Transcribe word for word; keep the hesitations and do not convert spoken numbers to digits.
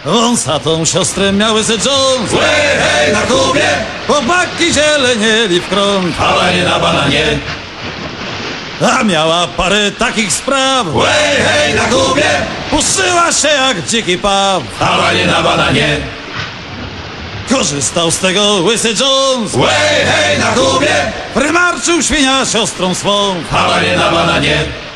Wąsatą siostrę miał łysy Jones. Łej, hej, na Kubie, Chłopaki zielenieli w krąg. hałanie na bananie. A miała parę takich spraw. Łej, hej, na Kubie, Puszyła się jak dziki paw. hałanie na bananie. Korzystał z tego łysy Jones. Łej, hej, na Kubie, Prymarczył świnia siostrą swą. hałanie na bananie.